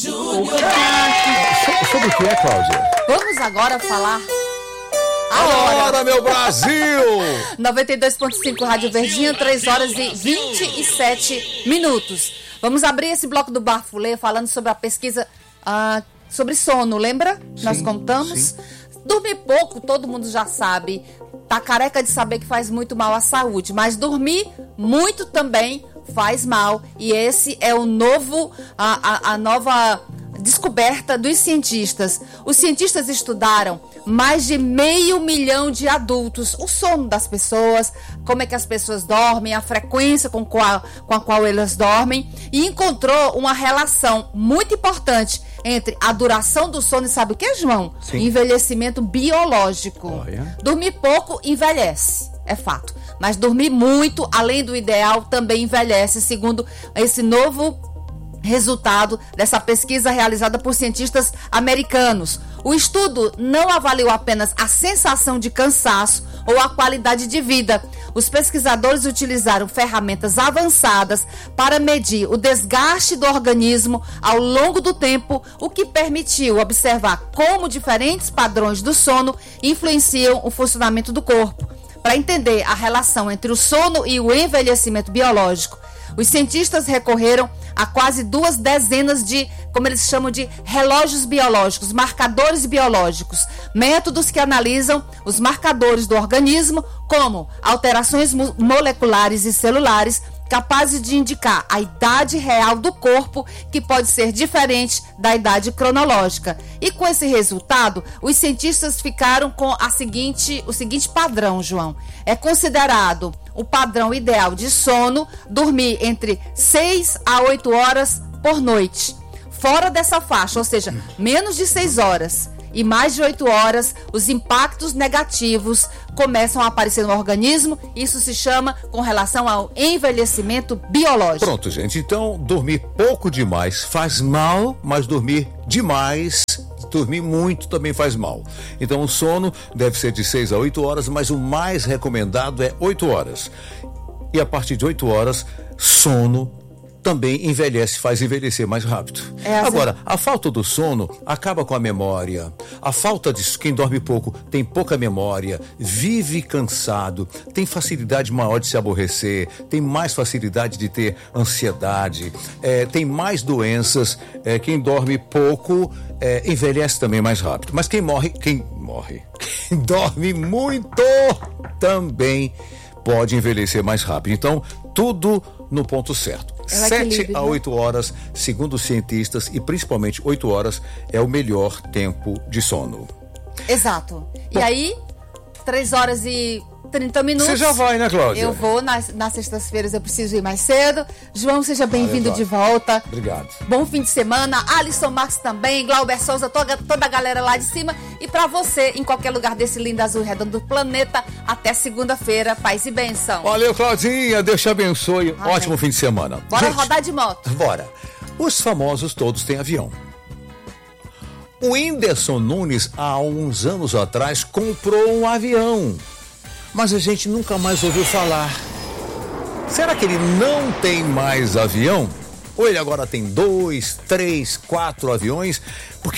Sobre o que é, Cláudia? Vamos agora falar... Agora, meu Brasil! 92.5 Rádio Verdinha, 3 horas e 27 minutos. Vamos abrir esse bloco do Bafulê falando sobre a pesquisa sobre sono, lembra? Sim, nós contamos. sim. Dormir pouco, todo mundo já sabe. Tá careca de saber que faz muito mal à saúde. Mas dormir muito também faz mal. E esse é o novo, a nova descoberta dos cientistas. Os cientistas estudaram mais de 500 mil de adultos, o sono das pessoas, como é que as pessoas dormem, a frequência com a qual elas dormem, e encontrou uma relação muito importante entre a duração do sono e sabe o que, João? Sim. Envelhecimento biológico. Olha. Dormir pouco envelhece, é fato. Mas dormir muito, além do ideal, também envelhece, segundo esse novo resultado dessa pesquisa realizada por cientistas americanos. O estudo não avaliou apenas a sensação de cansaço ou a qualidade de vida. Os pesquisadores utilizaram ferramentas avançadas para medir o desgaste do organismo ao longo do tempo, o que permitiu observar como diferentes padrões do sono influenciam o funcionamento do corpo. Para entender a relação entre o sono e o envelhecimento biológico, os cientistas recorreram a quase 2 dezenas de, como eles chamam de relógios biológicos, marcadores biológicos, métodos que analisam os marcadores do organismo, como alterações moleculares e celulares, capazes de indicar a idade real do corpo, que pode ser diferente da idade cronológica. E com esse resultado, os cientistas ficaram com o seguinte padrão, João. É considerado o padrão ideal de sono dormir entre 6 a 8 horas por noite. Fora dessa faixa, ou seja, menos de 6 horas e mais de 8 horas, os impactos negativos começam a aparecer no organismo. Isso se chama com relação ao envelhecimento biológico. Pronto, gente. Então, dormir pouco demais faz mal, mas dormir demais, dormir muito também faz mal. Então, o sono deve ser de 6 a 8 horas, mas o mais recomendado é 8 horas. E a partir de 8 horas, sono também envelhece, faz envelhecer mais rápido. Agora, a falta do sono acaba com a memória. A falta de quem dorme pouco tem pouca memória, vive cansado, tem facilidade maior de se aborrecer, tem mais facilidade de ter ansiedade, tem mais doenças. Quem dorme pouco envelhece também mais rápido. Mas quem dorme muito também pode envelhecer mais rápido. Então, tudo no ponto certo. 7 a 8 horas, segundo os cientistas, e principalmente 8 horas é o melhor tempo de sono. Exato. E aí, 3 horas e 30 minutos. Você já vai, né, Cláudia? Eu vou, nas sextas-feiras eu preciso ir mais cedo. João, seja bem-vindo de volta. Obrigado. Bom fim de semana. Alisson Marques também, Glauber Souza, toda a galera lá de cima. E pra você, em qualquer lugar desse lindo azul redondo do planeta, até segunda-feira. Paz e bênção. Valeu, Claudinha. Deus te abençoe. Amém. Ótimo fim de semana. Bora Gente, rodar de moto. Bora. Os famosos todos têm avião. O Whindersson Nunes, há uns anos atrás, comprou um avião. Mas a gente nunca mais ouviu falar. Será que ele não tem mais avião? Ou ele agora tem 2, 3, 4 aviões? Porque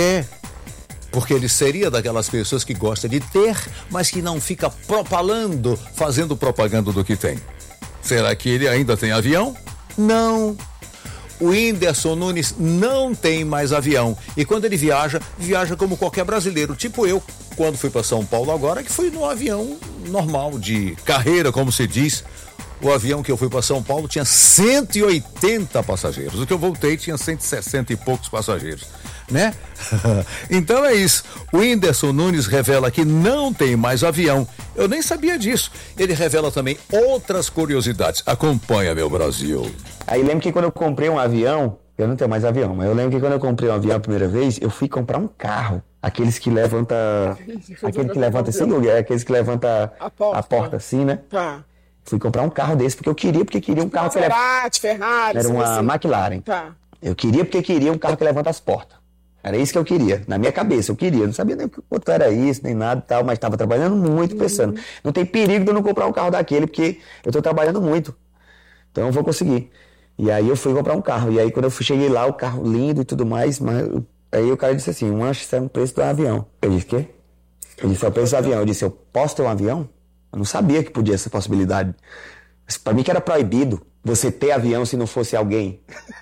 ele seria daquelas pessoas que gosta de ter, mas que não fica propalando, fazendo propaganda do que tem. Será que ele ainda tem avião? Não. O Whindersson Nunes não tem mais avião. E quando ele viaja como qualquer brasileiro. Tipo eu, quando fui para São Paulo agora, que fui num avião normal, de carreira, como se diz. O avião que eu fui para São Paulo tinha 180 passageiros. O que eu voltei tinha 160 e poucos passageiros, né? Então é isso. O Whindersson Nunes revela que não tem mais avião. Eu nem sabia disso. Ele revela também outras curiosidades. Acompanha, meu Brasil. Aí lembro que quando eu comprei um avião, eu não tenho mais avião, mas eu lembro que quando eu comprei um avião a primeira vez, eu fui comprar um carro. Aqueles que levanta assim, aqueles que levanta a porta assim, né? Tá. Fui comprar um carro desse porque queria um carro que Ferrari, era uma assim. McLaren. Tá. Eu queria um carro que levanta as portas. Era isso que eu queria, na minha cabeça, eu queria. Não sabia nem quanto era isso, nem nada e tal, mas estava trabalhando muito, pensando. Não tem perigo de eu não comprar um carro daquele, porque eu estou trabalhando muito. Então eu vou conseguir. E aí eu fui comprar um carro. E aí quando cheguei lá, o carro lindo e tudo mais, mas aí o cara disse assim, isso é um preço do avião. Eu disse, quê? Ele disse, é o preço do avião. Eu disse, eu posso ter um avião? Eu não sabia que podia essa possibilidade. Para mim que era proibido você ter avião se não fosse alguém.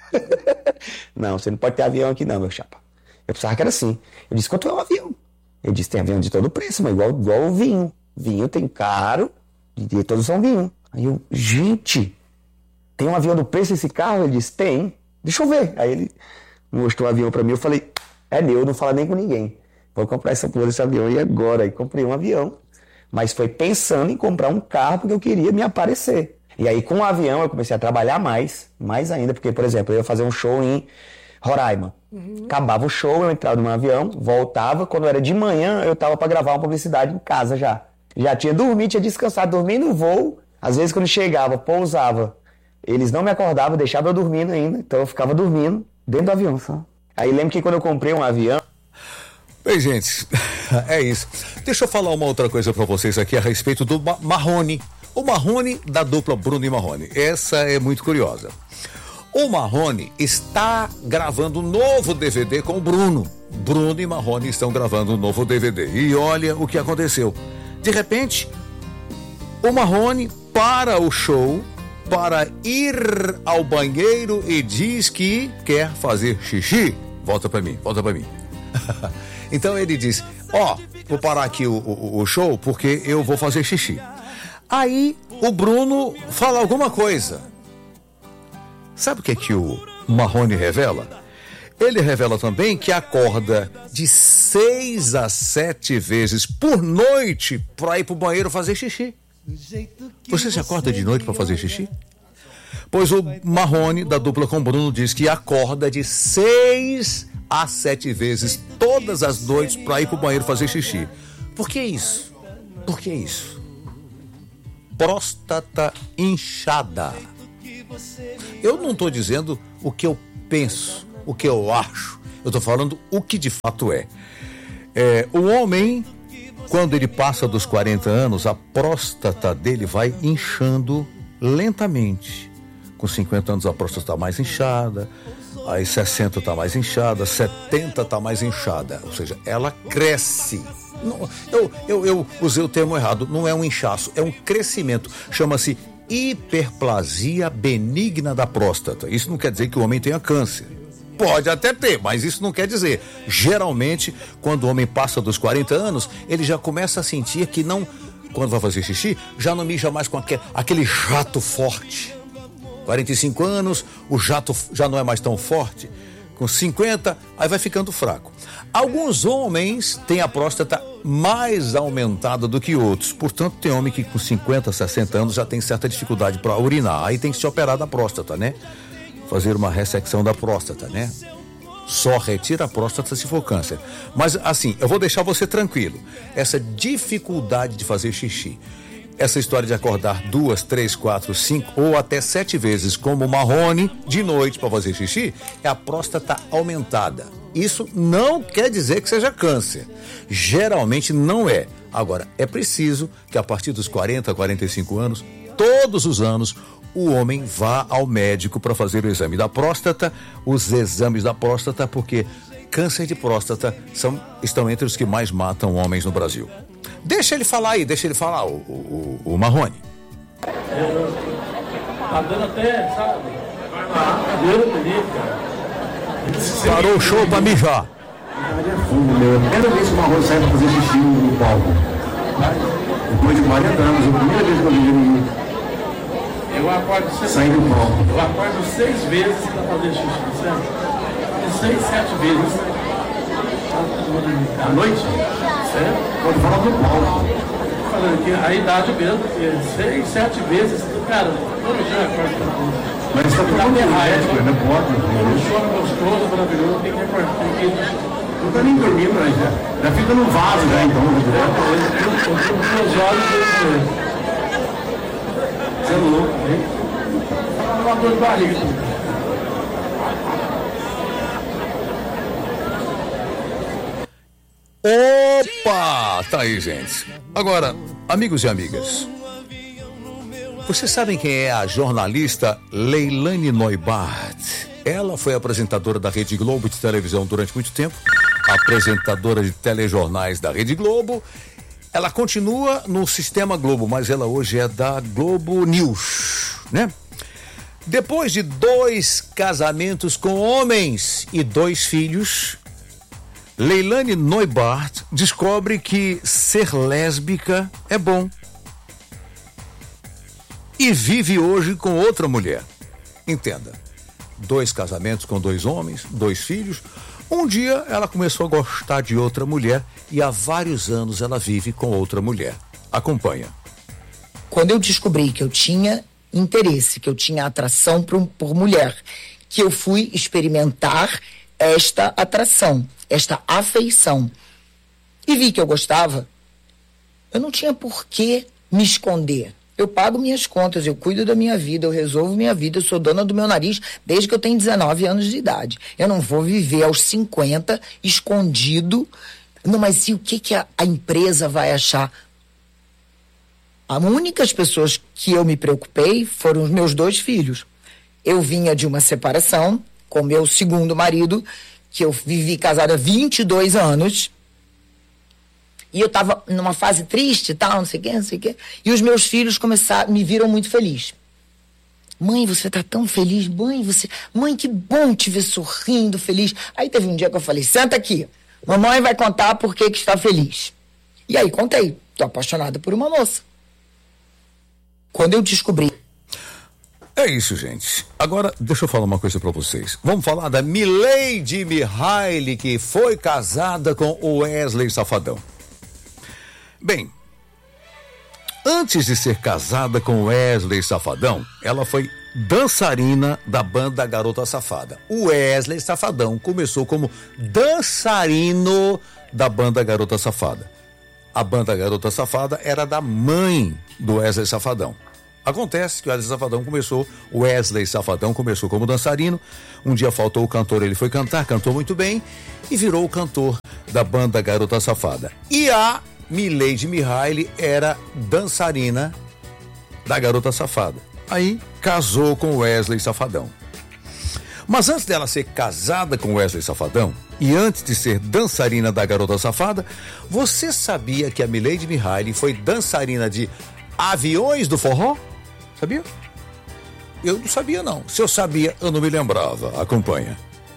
Não, você não pode ter avião aqui não, meu chapa. Eu pensava que era assim. Eu disse, quanto é um avião? Ele disse, tem avião de todo preço, mas igual o vinho. Vinho tem caro e todos são vinho. Aí eu, gente, tem um avião do preço desse carro? Ele disse, tem. Deixa eu ver. Aí ele mostrou o avião pra mim, eu falei, é meu, não fala nem com ninguém. Vou comprar essa porra desse avião e agora? Aí comprei um avião. Mas foi pensando em comprar um carro porque eu queria me aparecer. E aí com o avião eu comecei a trabalhar mais ainda, porque, por exemplo, eu ia fazer um show em Roraima. Acabava o show, eu entrava no avião, voltava, quando era de manhã eu tava para gravar uma publicidade em casa já. Já tinha dormido, tinha descansado, dormi no voo. Às vezes quando chegava, pousava, eles não me acordavam, deixavam eu dormindo ainda, então eu ficava dormindo dentro do avião só. Aí lembro que quando eu comprei um avião... Bem, gente, é isso. Deixa eu falar uma outra coisa para vocês aqui a respeito do Marrone. O Marrone da dupla Bruno e Marrone. Essa é muito curiosa. O Marrone está gravando um novo DVD com o Bruno. Bruno e Marrone estão gravando um novo DVD. E olha o que aconteceu. De repente, o Marrone para o show para ir ao banheiro e diz que quer fazer xixi. Volta para mim. Então ele diz, vou parar aqui o show porque eu vou fazer xixi. Aí o Bruno fala alguma coisa. Sabe o que o Marrone revela? Ele revela também que acorda de 6 a 7 vezes por noite para ir pro banheiro fazer xixi. Você se acorda de noite para fazer xixi? Pois o Marrone, da dupla com o Bruno, diz que acorda de 6 a 7 vezes todas as noites para ir pro banheiro fazer xixi. Por que isso? Próstata inchada. Eu não estou dizendo o que eu penso, o que eu acho. Eu estou falando o que de fato é. O homem, quando ele passa dos 40 anos, a próstata dele vai inchando lentamente. Com 50 anos a próstata está mais inchada, aí 60 está mais inchada, 70 está mais inchada. Ou seja, ela cresce. Não, eu usei o termo errado, não é um inchaço, é um crescimento. Chama-se hiperplasia benigna da próstata. Isso não quer dizer que o homem tenha câncer. Pode até ter, mas isso não quer dizer. Geralmente, quando o homem passa dos 40 anos, ele já começa a sentir que não, quando vai fazer xixi, já não mija mais com aquele jato forte. 45 anos, o jato já não é mais tão forte. Com 50, aí vai ficando fraco. Alguns homens têm a próstata mais aumentada do que outros. Portanto, tem homem que com 50, 60 anos já tem certa dificuldade para urinar. Aí tem que se operar da próstata, né? Fazer uma ressecção da próstata, né? Só retira a próstata se for câncer. Mas assim, eu vou deixar você tranquilo. Essa dificuldade de fazer xixi, essa história de acordar 2, 3, 4, 5 ou até 7 vezes como o Marrone de noite para fazer xixi, é a próstata aumentada. Isso não quer dizer que seja câncer. Geralmente não é. Agora, é preciso que a partir dos 40, 45 anos, todos os anos, o homem vá ao médico para fazer o exame da próstata, os exames da próstata, porque câncer de próstata estão entre os que mais matam homens no Brasil. Deixa ele falar, o Marrone. Tá dando até, sabe? Deus me livre, cara. Parou o show pra mijar. Primeira vez que o Marrone sai pra fazer xixi no palco. Depois de 40 anos, a primeira vez que eu vi eu acordo saindo do palco. Eu acordo 6 vezes pra fazer xixi, certo? 6, 7 vezes. À noite? Certo? Pode falar do palco. Falando que a idade mesmo, 6, 7 vezes, cara, todo dia eu acordo pra fazer. Mas está tudo médico, não pode. Um sono gostoso, maravilhoso, tem que acordar. Não está nem dormindo, né? Já fica no vaso, já, então. Meus olhos, você é louco, hein? Uma dor de barriga. Opa! Tá aí, gente. Agora, amigos e amigas, Vocês sabem quem é a jornalista Leilani Neubart? Ela foi apresentadora da Rede Globo de televisão durante muito tempo, apresentadora de telejornais da Rede Globo. Ela continua no Sistema Globo, mas ela hoje é da Globo News, né? Depois de 2 casamentos com homens e 2 filhos, Leilani Neubart descobre que ser lésbica é bom. E vive hoje com outra mulher. Entenda, 2 casamentos com 2 homens, 2 filhos. Um dia ela começou a gostar de outra mulher e há vários anos ela vive com outra mulher. Acompanha. Quando eu descobri que eu tinha interesse, que eu tinha atração por mulher, que eu fui experimentar esta atração, esta afeição, e vi que eu gostava, eu não tinha por que me esconder. Eu pago minhas contas, eu cuido da minha vida, eu resolvo minha vida, eu sou dona do meu nariz desde que eu tenho 19 anos de idade. Eu não vou viver aos 50 escondido. Não, mas e o que a empresa vai achar? As únicas pessoas que eu me preocupei foram os meus 2 filhos. Eu vinha de uma separação com meu segundo marido, que eu vivi casada há 22 anos. E eu tava numa fase triste e tal, não sei o quê. E os meus filhos me viram muito feliz. Mãe, você tá tão feliz. Mãe, que bom te ver sorrindo, feliz. Aí teve um dia que eu falei, senta aqui. Mamãe vai contar por que está feliz. E aí contei. Tô apaixonada por uma moça. Quando eu descobri. É isso, gente. Agora, deixa eu falar uma coisa pra vocês. Vamos falar da Mileide Mihaly, que foi casada com o Wesley Safadão. Bem, antes de ser casada com Wesley Safadão, ela foi dançarina da banda Garota Safada. O Wesley Safadão começou como dançarino da banda Garota Safada. A banda Garota Safada era da mãe do Wesley Safadão. Acontece que o Wesley Safadão começou como dançarino. Um dia faltou o cantor, ele foi cantar, cantou muito bem e virou o cantor da banda Garota Safada. E a Mileide Mihaly era dançarina da Garota Safada. Aí casou com Wesley Safadão. Mas antes dela ser casada com Wesley Safadão e antes de ser dançarina da Garota Safada, você sabia que a Mileide Mihaly foi dançarina de Aviões do Forró? Sabia? Eu não sabia, não. Se eu sabia, eu não me lembrava. Acompanha.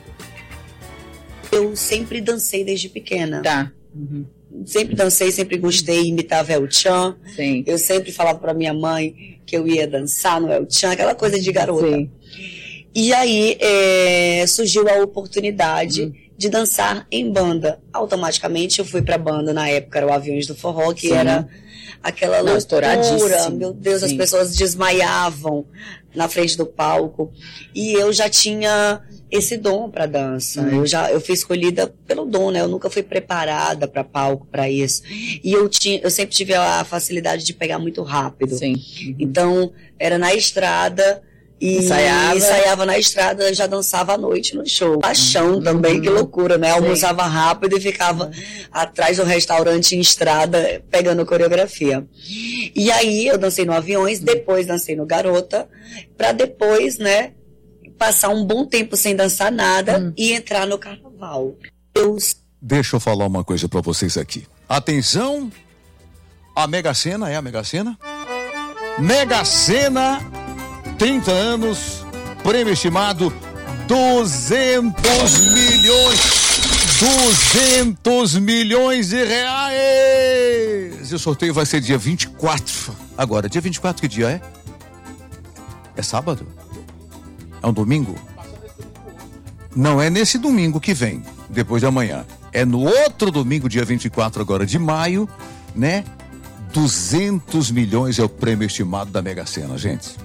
Eu sempre dancei desde pequena. Tá. Uhum. Sempre dancei, sempre gostei, imitava El Chan. Sim. Eu sempre falava pra minha mãe que eu ia dançar no El Chan, aquela coisa de garota. Sim. E aí surgiu a oportunidade de dançar em banda. Automaticamente eu fui pra banda, na época era o Aviões do Forró, que era aquela loucura. Meu Deus, as pessoas desmaiavam na frente do palco. E eu já tinha esse dom para dança. Eu fui escolhida pelo dom, né? Eu nunca fui preparada para palco, para isso. E eu sempre tive a facilidade de pegar muito rápido. Sim. Então, era na estrada e ensaiava na estrada, já dançava à noite no show. Paixão também, que loucura, né? Almoçava rápido e ficava atrás do restaurante em estrada, pegando coreografia. E aí, eu dancei no Aviões, depois dancei no Garota, para depois, né, passar um bom tempo sem dançar nada e entrar no carnaval. Deixa eu falar uma coisa pra vocês aqui. Atenção, a Mega Sena, é a Mega Sena? Mega Sena, 30 anos, prêmio estimado 200 milhões de reais. E o sorteio vai ser dia 24. Agora, dia 24 que dia é? É sábado? É um domingo? Não é nesse domingo que vem, depois de amanhã. É no outro domingo, dia 24 agora de maio, né? 200 milhões é o prêmio estimado da Mega Sena, gente.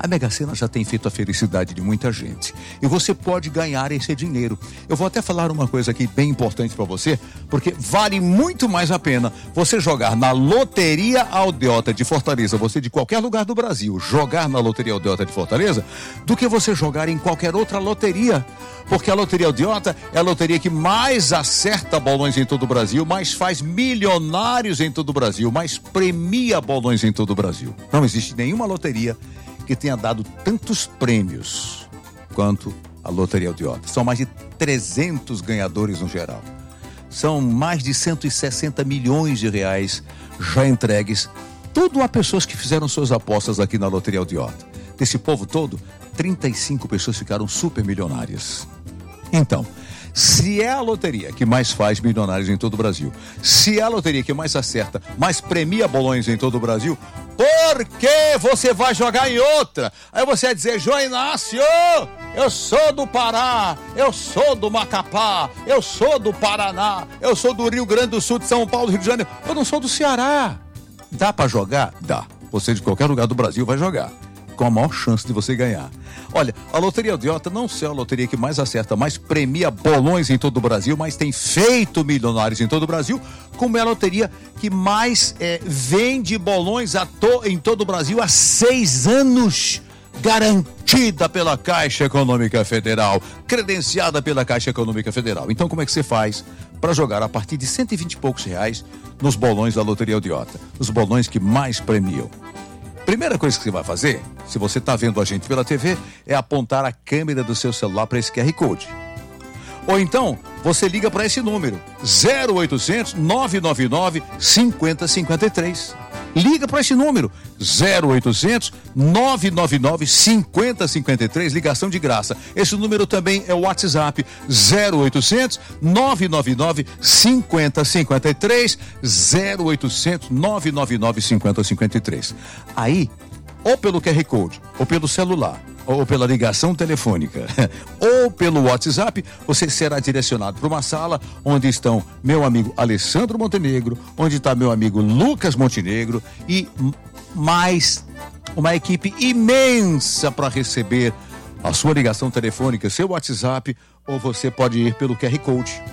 A Mega Sena já tem feito a felicidade de muita gente. E você pode ganhar esse dinheiro. Eu vou até falar uma coisa aqui bem importante para você, porque vale muito mais a pena você jogar na Loteria Aldeota de Fortaleza, você de qualquer lugar do Brasil, jogar na Loteria Aldeota de Fortaleza, do que você jogar em qualquer outra loteria. Porque a Loteria Aldeota é a loteria que mais acerta bolões em todo o Brasil, mais faz milionários em todo o Brasil, mais premia bolões em todo o Brasil. Não existe nenhuma loteria que tenha dado tantos prêmios quanto a Loteria Aldeota. São mais de 300 ganhadores no geral. São mais de 160 milhões de reais já entregues, tudo a pessoas que fizeram suas apostas aqui na Loteria Aldeota. Desse povo todo, 35 pessoas ficaram super milionárias. Então, se é a loteria que mais faz milionários em todo o Brasil, se é a loteria que mais acerta, mais premia bolões em todo o Brasil, por que você vai jogar em outra? Aí você vai dizer, João Inácio, eu sou do Pará, eu sou do Macapá, eu sou do Paraná, eu sou do Rio Grande do Sul, de São Paulo, Rio de Janeiro, eu não sou do Ceará. Dá pra jogar? Dá. Você de qualquer lugar do Brasil vai jogar, com a maior chance de você ganhar. Olha, a Loteria Aldeota não só é a loteria que mais acerta, mais premia bolões em todo o Brasil, mas tem feito milionários em todo o Brasil, como é a loteria que mais vende bolões em todo o Brasil há 6 anos, garantida pela Caixa Econômica Federal, credenciada pela Caixa Econômica Federal. Então, como é que você faz para jogar a partir de 120 e poucos reais nos bolões da Loteria Aldeota? Os bolões que mais premiam. Primeira coisa que você vai fazer, se você está vendo a gente pela TV, é apontar a câmera do seu celular para esse QR Code. Ou então, você liga para esse número, 0800 999 5053. Liga para esse número, 0800 999 5053, ligação de graça. Esse número também é o WhatsApp, 0800 999 5053, 0800 999 5053. Aí, ou pelo QR Code, ou pelo celular, ou pela ligação telefônica, ou pelo WhatsApp, você será direcionado para uma sala onde estão meu amigo Alessandro Montenegro, onde está meu amigo Lucas Montenegro e mais uma equipe imensa para receber a sua ligação telefônica, seu WhatsApp, ou você pode ir pelo QR Code.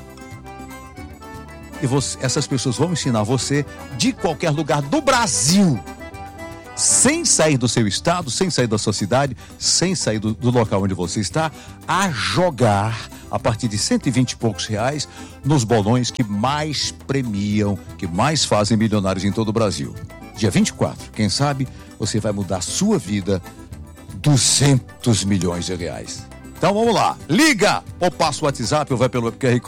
E essas pessoas vão ensinar você de qualquer lugar do Brasil, sem sair do seu estado, sem sair da sua cidade, sem sair do local onde você está, a jogar a partir de 120 e poucos reais nos bolões que mais premiam, que mais fazem milionários em todo o Brasil. Dia 24, quem sabe, você vai mudar a sua vida 200 milhões de reais. Então vamos lá, liga ou passa o WhatsApp ou vai pelo QR Code.